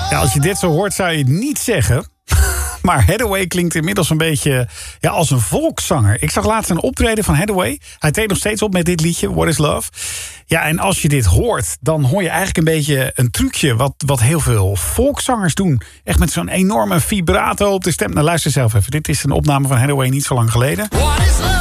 Ja, als je dit zo hoort zou je het niet zeggen. Maar Hathaway klinkt inmiddels een beetje als een volkszanger. Ik zag laatst een optreden van Hathaway. Hij treedt nog steeds op met dit liedje, What is Love. Ja, en als je dit hoort, dan hoor je eigenlijk een beetje een trucje wat heel veel volkszangers doen. Echt met zo'n enorme vibrato op de stem. Nou, luister zelf even. Dit is een opname van Hathaway niet zo lang geleden.